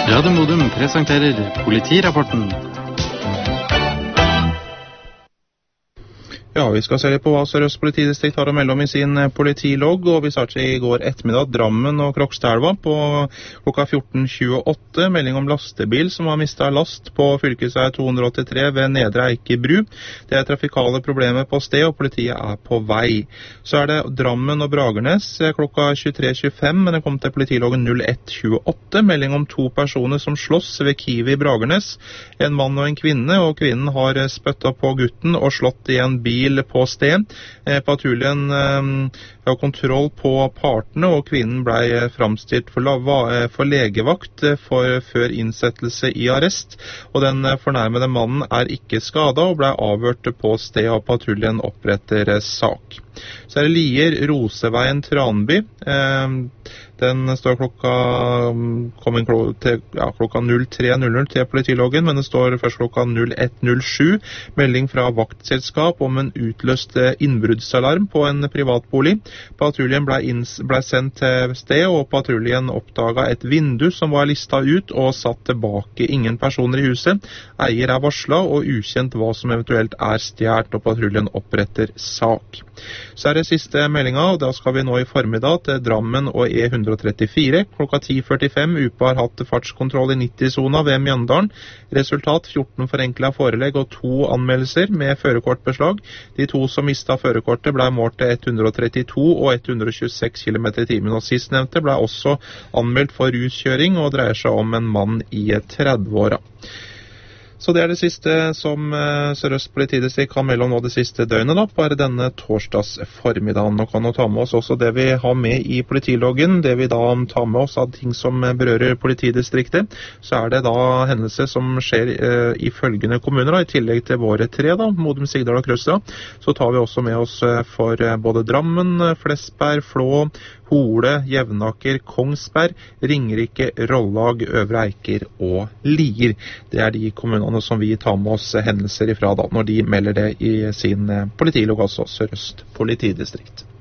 Radio Modum presenterer Politirapporten. Ja, vi skal se litt på hva Sør-Øst politidistrikt har å melde om i sin politilogg, og vi startet i går ettermiddag Drammen og Krokstadelva på klokka 14.28. Melding om lastebil som har mistet last på fylkesvei 283 ved Nedre Eike bru. Det er trafikale problemer på sted, og politiet er på vei. Så er det Drammen og Bragernes klokka 23.25, men det kom til politiloggen 01.28. Melding om 2 personer som slåss ved Kiwi i Bragernes. En mann og en kvinne, og kvinnen har spyttet på gutten og slått i en bil på sted. Patruljen har kontroll på partene, og kvinnen ble framstilt for legevakt før innsettelse i arrest. Og den fornærmede mannen er ikke skadet og ble avhørt på sted, og patruljen oppretter sak. Så er det Lier, Roseveien, Tranby. Den står klokka 03.00 til politiloggen, men det står først klokka 01.07. Melding fra vaktselskap om en utløst innbruddsalarm på en privatbolig. Patruljen ble sendt til sted, og patruljen oppdaget et vindu som var listet ut og satt tilbake. Ingen personer i huset. Eier er varslet, og ukjent hva som eventuelt er stjert, og patruljen oppretter sak. Så er det siste meldinga, og da skal vi nå i formiddag til Drammen og E134. Klokka 10.45 UPA har hatt fartskontroll i 90-zona ved Mjøndalen. Resultat 14 forenklet forelegg og 2 anmeldelser med førerkortbeslag. De 2 som mistet førerkortet ble målt til 132 og 126 km i timen, og sistnevnte ble også anmeldt for ruskjøring og dreier seg om en mann i 30-åra. Så det er det siste som Sør-Øst politidistrikt kan melde om nå det siste døgnet da, bare denne torsdags formiddagen. Nå kan vi ta med oss også det vi har med i politiloggen, det vi da tar med oss av ting som berører politidistriktet. Så er det da hendelser som skjer i følgende kommuner da, i tillegg til våre 3 da, Modum, Sigdal og Krøstad. Så tar vi også med oss for både Drammen, Flesberg, Flå, Hole, Jevnaker, Kongsberg, Ringerike, Rollag, Øvre Eiker og Lier. Det er de kommunene som vi tar med oss hendelser ifra da, når de melder det i sin politilog, altså Sør-Øst politidistrikt.